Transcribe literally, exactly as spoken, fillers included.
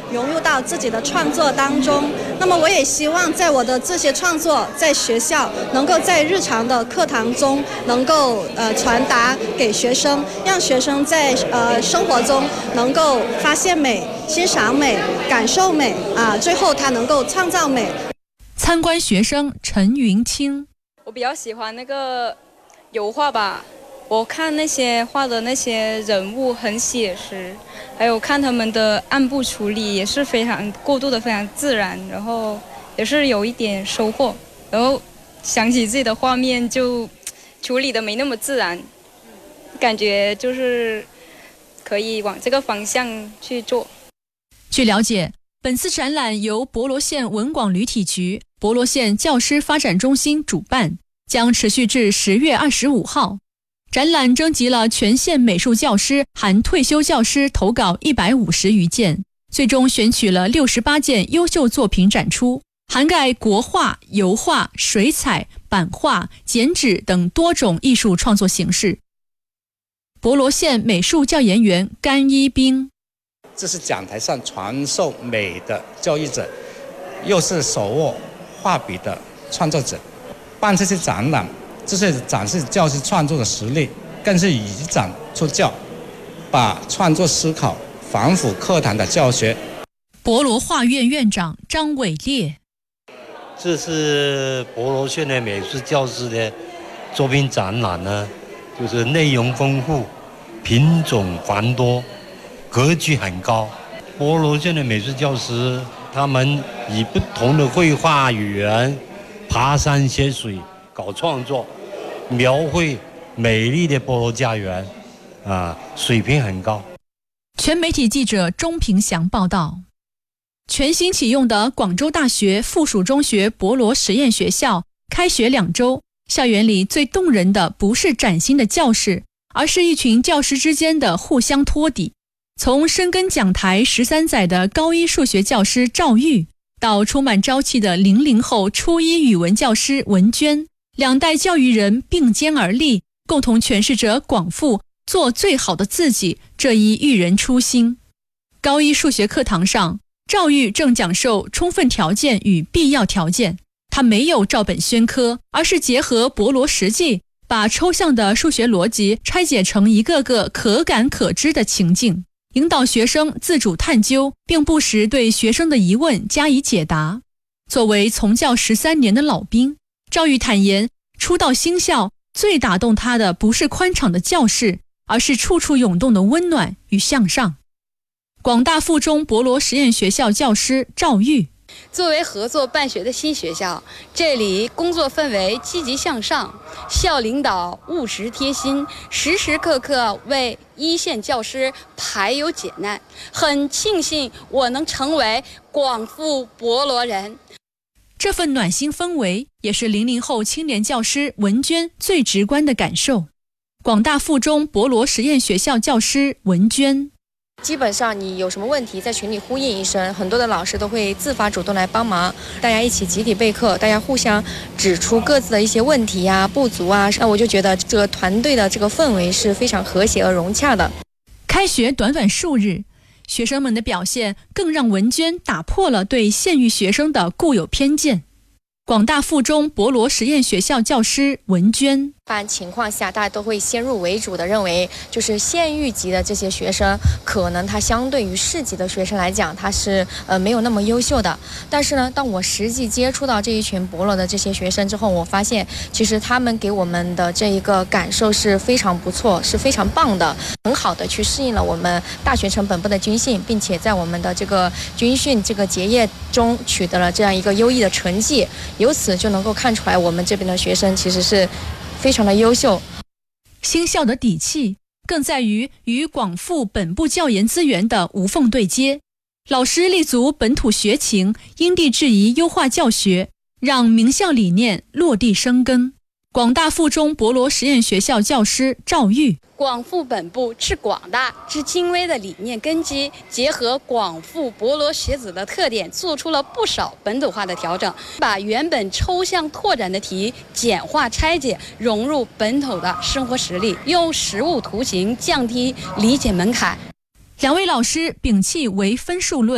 融入到自己的创作当中。那么我也希望在我的这些创作在学校能够在日常的课堂中能够呃传达给学生，让学生在呃生活中能够发现美、欣赏美、感受美啊，最后他能够创造美。 参观学生陈云清， 我比较喜欢那个油画吧，我看那些画的那些人物很写实，还有看他们的暗部处理也是非常过渡的非常自然，然后也是有一点收获，然后想起自己的画面就处理的没那么自然，感觉就是可以往这个方向去做。 据了解，本次展览由博罗县文广旅体局、博罗县教师发展中心主办，将持续至十月二十五号。展览征集了全县美术教师含退休教师投稿一百五十余件，最终选取了六十八件优秀作品展出，涵盖国画、油画、水彩、版画、剪纸等多种艺术创作形式。博罗县美术教研员甘一兵， 这是讲台上传授美的教育者，又是手握画笔的创作者。办这些展览，这是展示教师创作的实力，更是以展出教，把创作思考反腐课堂的教学。 博罗画院院长张伟烈， 这是博罗县的美术教师的作品展览呢，就是内容丰富，品种繁多，格局很高。博罗县的美术教师，他们以不同的绘画语言，爬山涉水搞创作，描绘美丽的博罗家园，啊，水平很高。 全媒体记者钟平祥报道。全新启用的广州大学附属中学博罗实验学校开学两周，校园里最动人的不是崭新的教室，而是一群教师之间的互相托底。从深耕讲台十三载的高一数学教师赵玉，到充满朝气的零零后初一语文教师文娟，两代教育人并肩而立，共同诠释着广附做最好的自己这一育人初心。高一数学课堂上，赵玉正讲授充分条件与必要条件，他没有照本宣科，而是结合博罗实际，把抽象的数学逻辑拆解成一个个可感可知的情境，引导学生自主探究，并不时对学生的疑问加以解答。作为从教十三年的老兵，赵玉坦言，初到新校，最打动他的不是宽敞的教室，而是处处涌动的温暖与向上。广大附中博罗实验学校教师赵玉， 作为合作办学的新学校，这里工作氛围积极向上，校领导务实贴心，时时刻刻为一线教师排忧解难。很庆幸我能成为广附博罗人。 这份暖心氛围也是零零后青年教师文娟最直观的感受。广大附中博罗实验学校教师文娟， 基本上你有什么问题在群里呼应一声，很多的老师都会自发主动来帮忙，大家一起集体备课，大家互相指出各自的一些问题呀、不足啊，那我就觉得这个团队的这个氛围是非常和谐而融洽的。 开学短短数日，学生们的表现更让文娟打破了对县域学生的固有偏见。广大附中博罗实验学校教师文娟， 一般情况下大家都会先入为主的认为，就是县域级的这些学生可能他相对于市级的学生来讲，他是呃没有那么优秀的。但是呢，当我实际接触到这一群博罗的这些学生之后，我发现其实他们给我们的这一个感受是非常不错，是非常棒的，很好的去适应了我们大学城本部的军训，并且在我们的这个军训这个结业中取得了这样一个优异的成绩。由此就能够看出来，我们这边的学生其实是非常的优秀。 新校的底气更在于与广附本部教研资源的无缝对接，老师立足本土学情，因地制宜优化教学，让名校理念落地生根。广大附中博罗实验学校教师赵玉， 广附本部至广大至精微的理念根基，结合广附博罗学子的特点，做出了不少本土化的调整，把原本抽象拓展的题简化拆解，融入本土的生活实例，用实物图形降低理解门槛。 两位老师摒弃唯分数论，